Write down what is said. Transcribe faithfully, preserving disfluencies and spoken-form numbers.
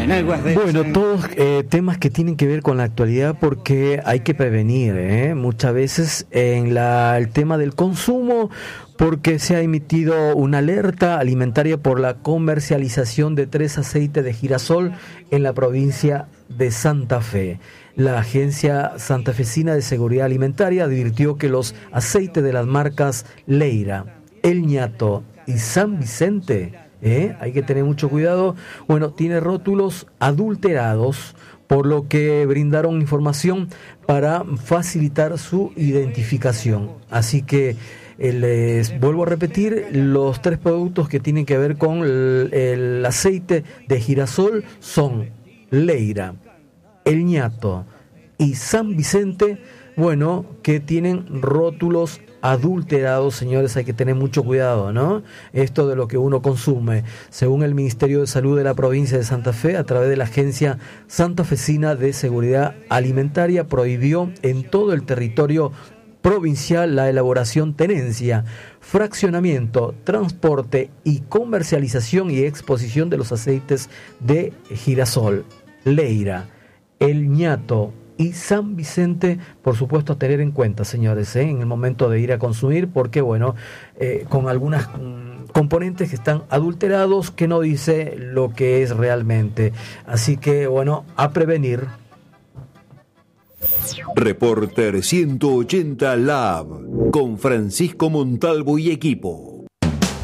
en aguas de... Bueno, todos eh, temas que tienen que ver con la actualidad, porque hay que prevenir, ¿eh? Muchas veces en la, el tema del consumo, porque se ha emitido una alerta alimentaria por la comercialización de tres aceites de girasol en la provincia de Santa Fe. La Agencia Santafesina de Seguridad Alimentaria advirtió que los aceites de las marcas Leira, El Ñato y San Vicente, ¿eh? hay que tener mucho cuidado, bueno, tiene rótulos adulterados, por lo que brindaron información para facilitar su identificación. Así que eh, les vuelvo a repetir, los tres productos que tienen que ver con el, el aceite de girasol son Leira, El Ñato y San Vicente, bueno, que tienen rótulos adulterados. Señores, hay que tener mucho cuidado, ¿no? Esto de lo que uno consume. Según el Ministerio de Salud de la provincia de Santa Fe, a través de la Agencia Santafesina de Seguridad Alimentaria, prohibió en todo el territorio provincial la elaboración, tenencia, fraccionamiento, transporte y comercialización y exposición de los aceites de girasol, Leira, El Ñato y San Vicente, por supuesto, a tener en cuenta, señores, ¿eh? en el momento de ir a consumir, porque bueno, eh, con algunas mm, componentes que están adulterados, que no dice lo que es realmente. Así que bueno, a prevenir. Reporter ciento ochenta Lab con Francisco Montalvo y equipo.